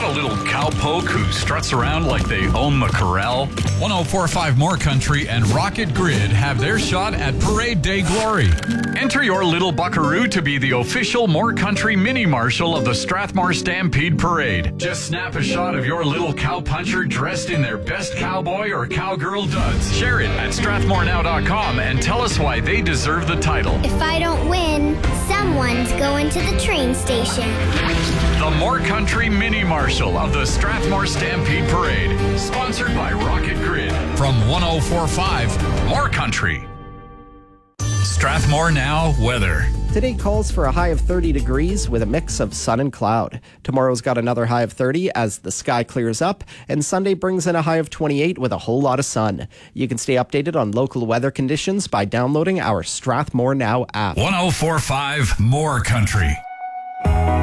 Want a little cowpoke who struts around like they own the corral? 104.5 More Country and Rocket Grid have their shot at Parade Day glory. Enter your little buckaroo to be the official More Country mini marshal of the Strathmore Stampede Parade. Just snap a shot of your little cowpuncher dressed in their best cowboy or cowgirl duds. Share it at strathmorenow.com and tell us why they deserve the title. If I don't win, someone's going to the train station. The More Country mini marshal of the Strathmore Stampede Parade. Sponsored by Rocket Grid. From 104.5 More Country. Strathmore Now weather. Today calls for a high of 30 degrees with a mix of sun and cloud. Tomorrow's got another high of 30 as the sky clears up, and Sunday brings in a high of 28 with a whole lot of sun. You can stay updated on local weather conditions by downloading our Strathmore Now app. 104.5 More Country.